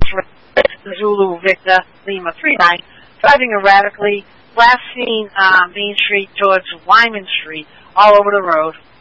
Zulu Victor Lima 39, driving erratically. Last seen Main Street towards Wyman Street, all over the road.